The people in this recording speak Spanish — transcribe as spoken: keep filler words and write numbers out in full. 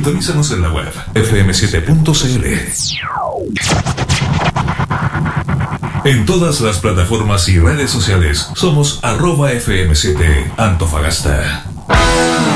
Sintonízanos en la web efe eme siete punto ce ele. En todas las plataformas y redes sociales somos arroba efe eme siete Antofagasta.